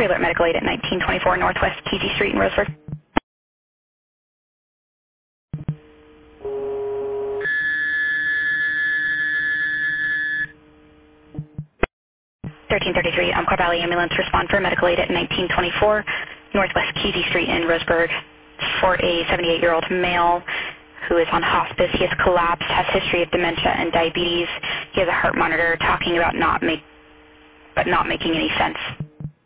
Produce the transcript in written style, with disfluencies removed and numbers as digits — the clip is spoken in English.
Pre-alert medical aid at 1924 Northwest TG Street in Roseburg. 1333 Umpqua Valley Ambulance, respond for medical aid at 1924 Northwest Kesey Street in Roseburg for a 78-year-old male who is on hospice. He has collapsed, has history of dementia and diabetes. He has a heart monitor talking about not making any sense.